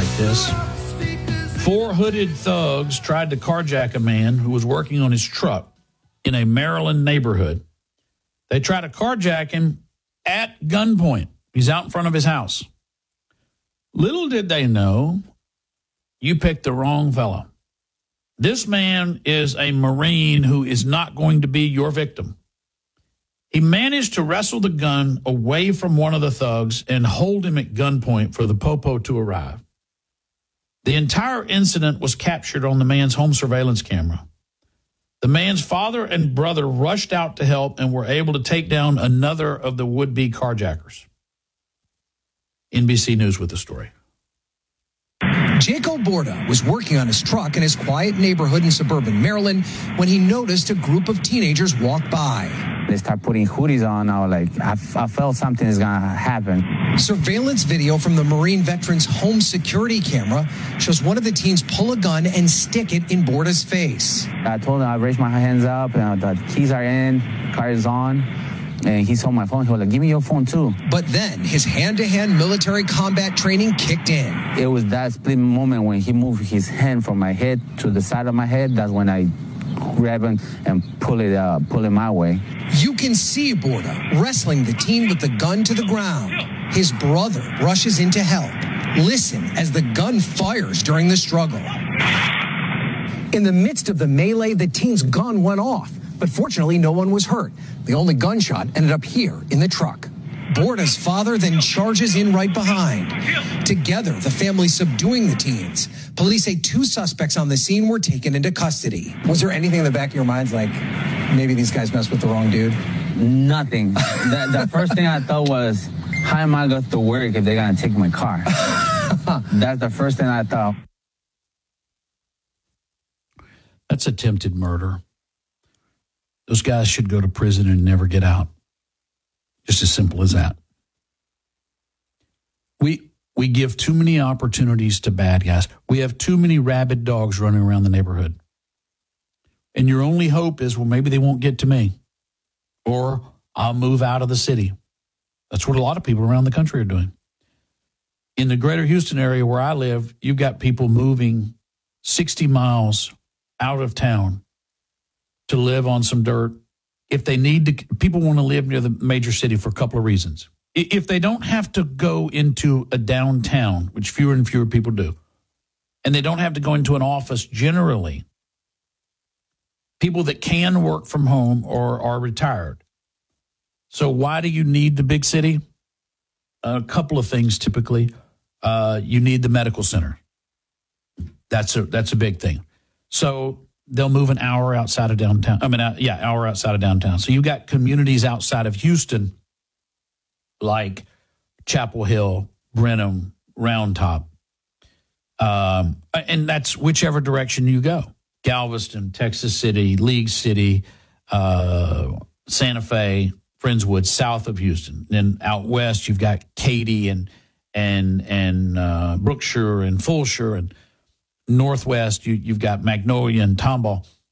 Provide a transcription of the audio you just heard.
like this. 4 hooded thugs tried to carjack a man who was working on his truck in a Maryland neighborhood. They tried to carjack him at gunpoint. He's out in front of his house. Little did they know, you picked the wrong fellow. This man is a Marine who is not going to be your victim. He managed to wrestle the gun away from one of the thugs and hold him at gunpoint for the popo to arrive. The entire incident was captured on the man's home surveillance camera. The man's father and brother rushed out to help and were able to take down another of the would-be carjackers. NBC News with the story. Jaco Borda was working on his truck in his quiet neighborhood in suburban Maryland when he noticed a group of teenagers walk by. They start putting hoodies on. I felt something is going to happen. Surveillance video from the Marine veteran's home security camera shows one of the teens pull a gun and stick it in Borda's face. I told him I raised my hands up. The keys are in, car is on. And he saw my phone. He was like, give me your phone, too. But then his hand-to-hand military combat training kicked in. It was that split moment when he moved his hand from my head to the side of my head. That's when I grab him and pull it my way. You can see Borda wrestling the teen with the gun to the ground. His brother rushes in to help. Listen as the gun fires during the struggle. In the midst of the melee, the teen's gun went off. But fortunately, no one was hurt. The only gunshot ended up here in the truck. Borda's father then charges in right behind. Together, the family subduing the teens. Police say 2 suspects on the scene were taken into custody. Was there anything in the back of your minds like, maybe these guys messed with the wrong dude? Nothing. The first thing I thought was, how am I going to work if they're going to take my car? That's the first thing I thought. That's attempted murder. Those guys should go to prison and never get out. Just as simple as that. We give too many opportunities to bad guys. We have too many rabid dogs running around the neighborhood. And your only hope is, well, maybe they won't get to me. Or I'll move out of the city. That's what a lot of people around the country are doing. In the greater Houston area where I live, you've got people moving 60 miles out of town to live on some dirt. If they need to, people want to live near the major city for a couple of reasons. If they don't have to go into a downtown, which fewer and fewer people do, and they don't have to go into an office generally, people that can work from home or are retired. So why do you need the big city? A couple of things typically. You need the medical center. That's a big thing. So they'll move an hour outside of downtown. Hour outside of downtown. So you've got communities outside of Houston like Chapel Hill, Brenham, Round Top. And that's whichever direction you go. Galveston, Texas City, League City, Santa Fe, Friendswood, south of Houston. Then out west, you've got Katy and Brookshire and Fulshire, and northwest, you've got Magnolia and Tomball.